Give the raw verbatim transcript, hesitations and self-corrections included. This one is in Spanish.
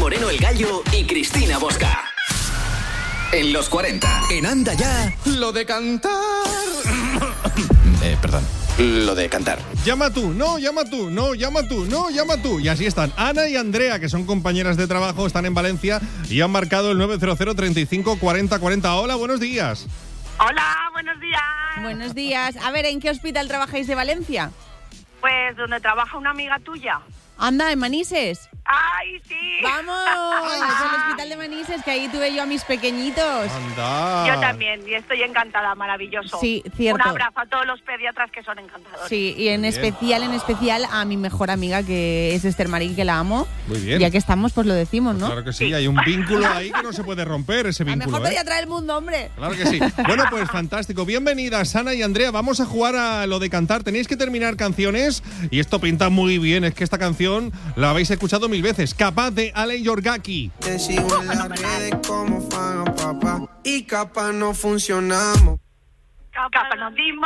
Moreno el Gallo y Cristina Bosca. En los cuarenta, en Anda Ya, lo de cantar. eh, perdón, lo de cantar. Llama tú, no, llama tú, no, llama tú, no, llama tú. Y así están Ana y Andrea, que son compañeras de trabajo, están en Valencia y han marcado el nueve cero cero, treinta y cinco, cuarenta, cuarenta. Hola, buenos días. Hola, buenos días. Buenos días. A ver, ¿en qué hospital trabajáis de Valencia? Pues donde trabaja una amiga tuya. Anda, en Manises. ¡Ay, sí! ¡Vamos! Es el hospital de Manises, que ahí tuve yo a mis pequeñitos. Anda. Yo también, y estoy encantada, maravilloso. Sí, cierto. Un abrazo a todos los pediatras que son encantadores. Sí, y en Muy especial, bien. en especial a mi mejor amiga, que es Esther Marín, que la amo. Muy bien. Ya que estamos, pues lo decimos, ¿no? Claro que sí, hay un vínculo ahí que no se puede romper, ese La vínculo. mejor ¿eh? pediatra del mundo, hombre. Claro que sí. Bueno, pues fantástico. Bienvenidas, Ana y Andrea. Vamos a jugar a lo de cantar. Tenéis que terminar canciones y esto pinta muy bien. Es que esta canción la habéis escuchado mil veces. Capaz de Ale Yorgaki. Te sigo en las redes como fan, papá. Y capaz no funcionamos. Capa, nos dimos.